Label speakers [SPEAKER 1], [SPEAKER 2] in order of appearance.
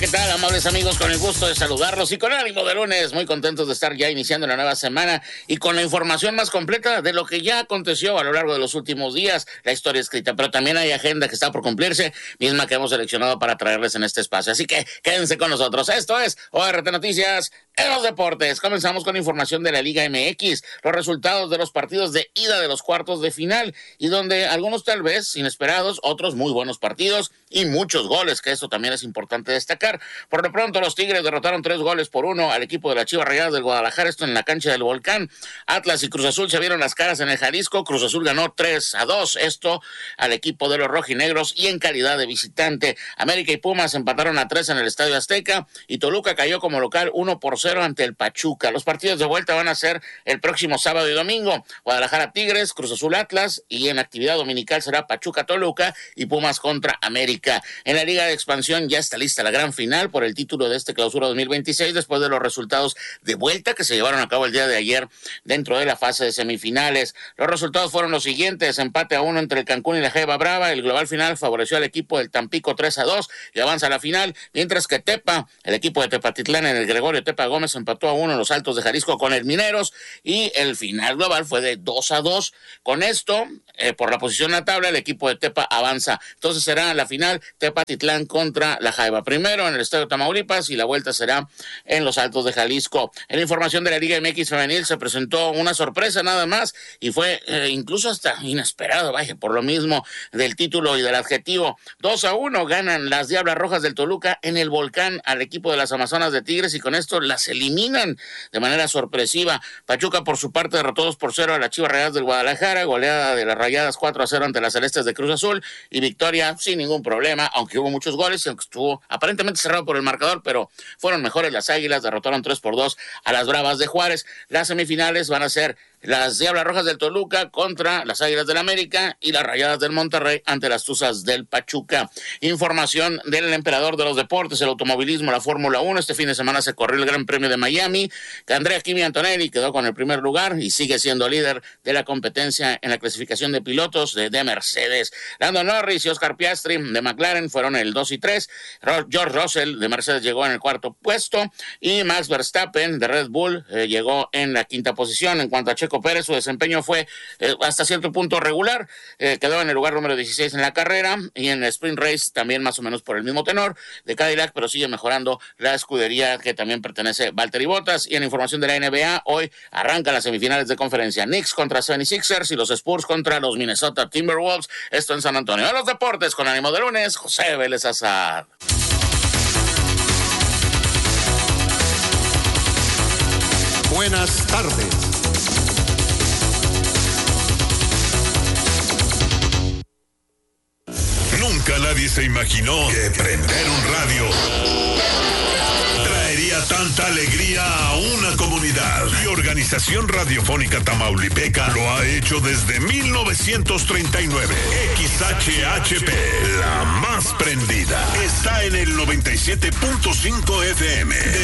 [SPEAKER 1] ¿qué tal, amables amigos? Con el gusto de saludarlos y con ánimo de lunes, muy contentos de estar ya iniciando la nueva semana y con la información más completa de lo que ya aconteció a lo largo de los últimos días, la historia escrita, pero también hay agenda que está por cumplirse, misma que hemos seleccionado para traerles en este espacio. Así que quédense con nosotros. Esto es ORT Noticias en los deportes. Comenzamos con información de la Liga MX, los resultados de los partidos de ida de los cuartos de final y donde algunos tal vez inesperados, otros muy buenos partidos y muchos goles, que esto también es importante destacar. Por lo pronto, los Tigres derrotaron 3-1 al equipo de las Chivas Rayadas del Guadalajara, esto en la cancha del Volcán. Atlas y Cruz Azul se vieron las caras en el Jalisco. Cruz Azul ganó 3-2, esto al equipo de los rojinegros y en calidad de visitante. América y Pumas empataron a 3 en el Estadio Azteca y Toluca cayó como local 1-0 ante el Pachuca. Los partidos de vuelta van a ser el próximo sábado y domingo. Guadalajara Tigres, Cruz Azul Atlas, y en actividad dominical será Pachuca Toluca y Pumas contra América. En la Liga de Expansión ya está lista la gran final por el título de este clausura 2026 después de los resultados de vuelta que se llevaron a cabo el día de ayer dentro de la fase de semifinales. Los resultados fueron los siguientes: empate a 1 entre el Cancún y la Jeva Brava. El global final favoreció al equipo del Tampico 3-2 y avanza a la final, mientras que Tepa, el equipo de Tepatitlán en el Gregorio Tepa Gómez, empató a 1 en los Altos de Jalisco con el Mineros y el final global fue de 2-2. Con esto, por la posición en la tabla, el equipo de Tepa avanza. Entonces será la final Tepatitlán contra la Jaiba. Primero en el Estadio Tamaulipas y la vuelta será en los Altos de Jalisco. En la información de la Liga MX femenil se presentó una sorpresa nada más y fue incluso hasta inesperado, vaya, por lo mismo del título y del adjetivo. 2-1 ganan las Diablas Rojas del Toluca en el Volcán al equipo de las Amazonas de Tigres y con esto las eliminan de manera sorpresiva. Pachuca por su parte derrotó 2-0 a las Chivas Rayadas del Guadalajara, goleada de las Rayadas 4-0 ante las Celestes de Cruz Azul y victoria sin ningún problema, aunque hubo muchos goles y aunque estuvo aparentemente cerrado por el marcador, pero fueron mejores las Águilas, derrotaron 3-2 a las Bravas de Juárez. Las semifinales van a ser las Diablas Rojas del Toluca contra las Águilas del América y las Rayadas del Monterrey ante las Tuzas del Pachuca. Información del emperador de los deportes, el automovilismo, la Fórmula 1. Este fin de semana se corrió el Gran Premio de Miami, que Andrea Kimi Antonelli quedó con el primer lugar y sigue siendo líder de la competencia en la clasificación de pilotos de Mercedes. Lando Norris y Oscar Piastri de McLaren fueron el 2 y 3. George Russell de Mercedes llegó en el cuarto puesto y Max Verstappen de Red Bull llegó en la quinta posición. En cuanto a Checo Pérez, su desempeño fue hasta cierto punto regular, quedó en el lugar número 16 en la carrera y en el Sprint Race también más o menos por el mismo tenor de Cadillac, pero sigue mejorando la escudería que también pertenece a Valtteri Bottas. Y en información de la NBA, hoy arrancan las semifinales de conferencia, Knicks contra 76ers y los Spurs contra los Minnesota Timberwolves, esto en San Antonio. A los deportes con ánimo de lunes, José Vélez Azar.
[SPEAKER 2] Buenas tardes.
[SPEAKER 3] Nunca nadie se imaginó que prender un radio traería tanta alegría a una comunidad. Y Organización Radiofónica Tamaulipeca lo ha hecho desde 1939. XHHP, la más prendida, está en el 97.5 FM.